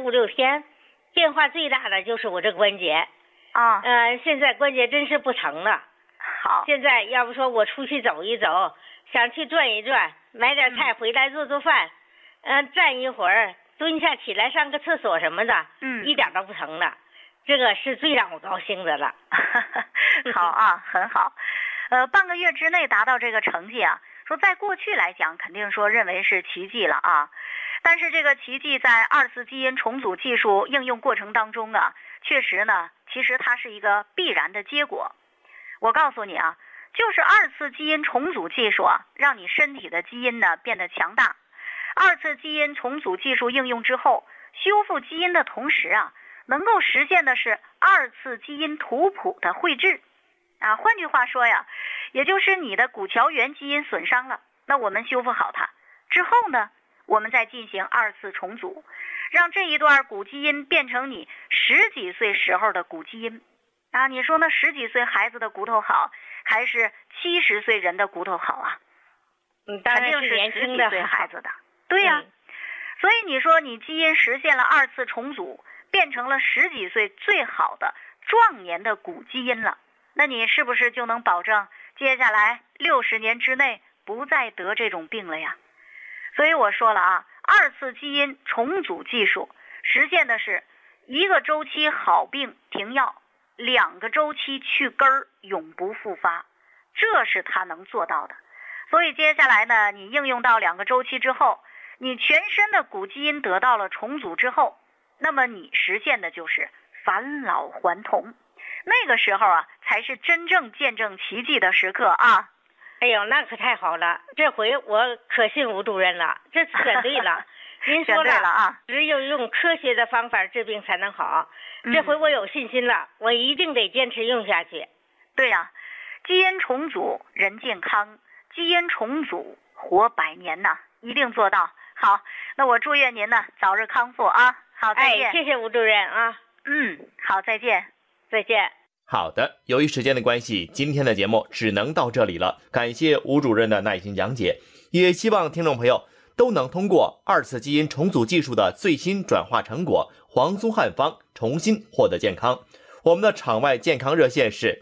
5、6天，变化最大的就是我这个关节。 啊。 现在关节真是不疼了。 好。 现在要不说我出去走一走，想去转一转，买点菜回来做饭，站一会儿，蹲下起来上个厕所什么的，一点都不疼了。这个是最让我高兴的了。 好啊，很好。半个月之内达到这个成绩啊，说在过去来讲，肯定说认为是奇迹了啊。但是这个奇迹在二次基因重组技术应用过程当中啊，确实呢，其实它是一个必然的结果。我告诉你啊，就是二次基因重组技术啊，让你身体的基因呢变得强大。二次基因重组技术应用之后，修复基因的同时啊，能够实现的是二次基因图谱的绘制啊。换句话说呀，也就是你的骨桥原基因损伤了，那我们修复好它之后呢，我们再进行二次重组，让这一段骨基因变成你10几岁时候的骨基因啊。你说那10几岁孩子的骨头好，还是70岁人的骨头好啊？ 当然肯定是年轻的 10几岁孩子的。对呀。所以你说你基因实现了二次重组，变成了10几岁最好的壮年的骨基因了，那你是不是就能保证接下来60年之内不再得这种病了呀？所以我说了啊，二次基因重组技术实现的是1个周期好病停药，2个周期去根儿永不复发，这是它能做到的。所以接下来呢，你应用到2个周期之后，你全身的骨基因得到了重组之后，那么你实现的就是返老还童。那个时候啊，才是真正见证奇迹的时刻啊！ 哎呦，那可太好了，这回我可信吴主任了，这选对了。您说了啊， 只有用科学的方法治病才能好。这回我有信心了，我一定得坚持用下去。 对呀，基因重组人健康，基因重组活100年呐，一定做到。好，那我祝愿您呢早日康复啊！好，再见。 谢谢吴主任啊。 好，再见。 再见。 好的，由于时间的关系，今天的节目只能到这里了。感谢吴主任的耐心讲解，也希望听众朋友都能通过二次基因重组技术的最新转化成果黄松汉方重新获得健康。我们的场外健康热线是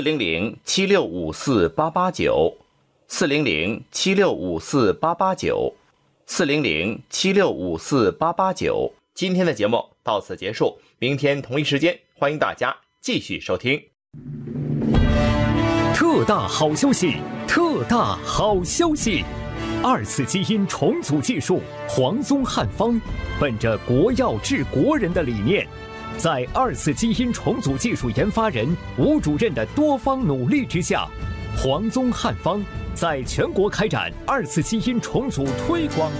400-7654-889 400-7654-889 400-7654-889。今天的节目到此结束，明天同一时间欢迎大家继续收听。 特大好消息，特大好消息！二次基因重组技术黄松汉方，本着国药治国人的理念，在二次基因重组技术研发人吴主任的多方努力之下，黄松汉方在全国开展二次基因重组推广